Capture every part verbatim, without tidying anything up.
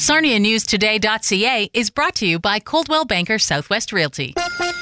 Sarnia News Today dot C A is brought to you by Coldwell Banker Southwest Realty.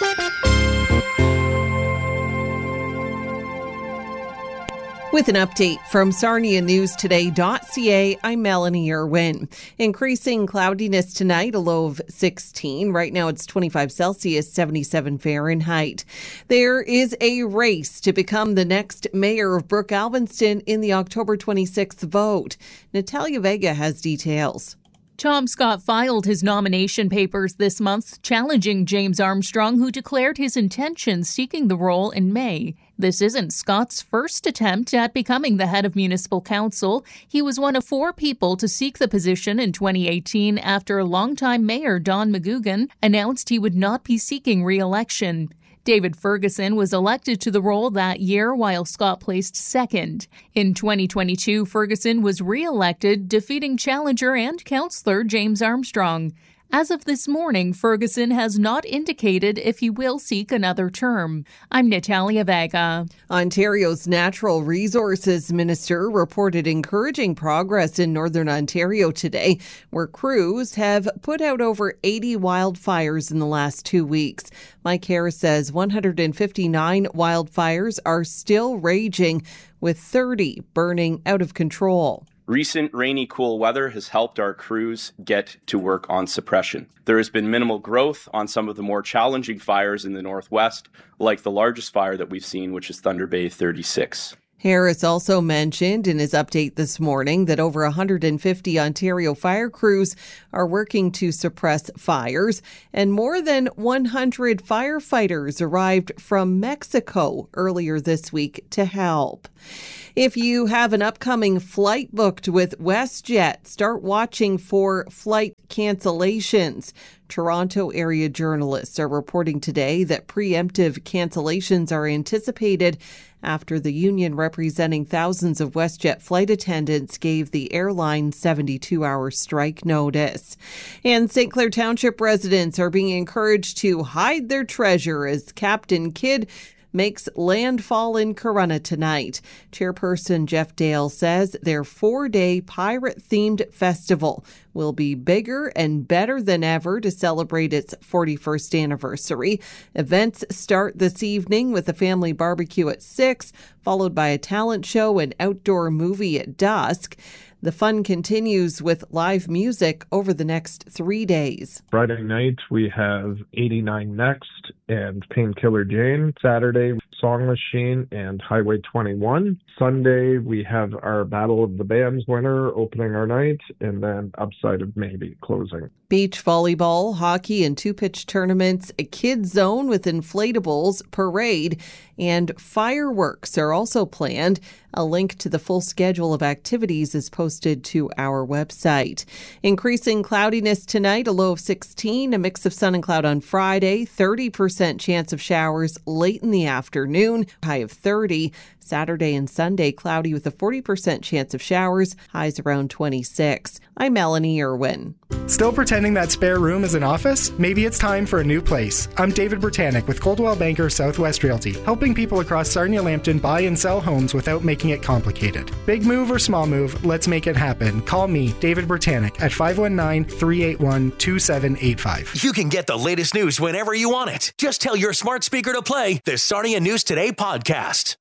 With an update from Sarnia News Today dot C A, I'm Melanie Irwin. Increasing cloudiness tonight, a low of sixteen. Right now it's twenty-five Celsius, seventy-seven Fahrenheit. There is a race to become the next mayor of Brooke Alvinston in the October twenty-sixth vote. Natalia Vega has details. Tom Scott filed his nomination papers this month, challenging James Armstrong, who declared his intention seeking the role in May. This isn't Scott's first attempt at becoming the head of municipal council. He was one of four people to seek the position in twenty eighteen after longtime mayor Don McGugan announced he would not be seeking re-election. David Ferguson was elected to the role that year while Scott placed second. In twenty twenty-two, Ferguson was re-elected, defeating challenger and councillor James Armstrong. As of this morning, Ferguson has not indicated if he will seek another term. I'm Natalia Vega. Ontario's Natural Resources Minister reported encouraging progress in Northern Ontario today, where crews have put out over eighty wildfires in the last two weeks. Mike Harris says one hundred fifty-nine wildfires are still raging, with thirty burning out of control. Recent rainy, cool weather has helped our crews get to work on suppression. There has been minimal growth on some of the more challenging fires in the northwest, like the largest fire that we've seen, which is Thunder Bay thirty-six. Harris also mentioned in his update this morning that over one hundred fifty Ontario fire crews are working to suppress fires, and more than one hundred firefighters arrived from Mexico earlier this week to help. If you have an upcoming flight booked with WestJet, start watching for flight cancellations. Toronto area journalists are reporting today that preemptive cancellations are anticipated after the union representing thousands of WestJet flight attendants gave the airline seventy-two hour strike notice. And Saint Clair Township residents are being encouraged to hide their treasure as Captain Kidd makes landfall in Corunna tonight. Chairperson Jeff Dale says their four-day pirate-themed festival will be bigger and better than ever to celebrate its forty-first anniversary. Events start this evening with a family barbecue at six, followed by a talent show and outdoor movie at dusk. The fun continues with live music over the next three days. Friday night, we have eighty-nine Next and Painkiller Jane. Saturday, Song Machine and Highway twenty-one. Sunday, we have our Battle of the Bands winner opening our night, and then Upside of Maybe closing. Beach volleyball, hockey, and two-pitch tournaments, a kids zone with inflatables, parade, and fireworks are also planned. A link to the full schedule of activities is posted to our website. Increasing cloudiness tonight, a low of sixteen, a mix of sun and cloud on Friday, thirty percent chance of showers late in the afternoon, high of thirty. Saturday and Sunday, cloudy with a forty percent chance of showers, highs around twenty-six. I'm Melanie Irwin. Still pretending that spare room is an office? Maybe it's time for a new place. I'm David Britannic with Coldwell Banker Southwest Realty, helping people across Sarnia-Lambton buy and sell homes without making it complicated. Big move or small move, let's make it happen. Call me, David Britannic, at five one nine, three eight one, two seven eight five. You can get the latest news whenever you want it. Just tell your smart speaker to play the Sarnia News Today podcast.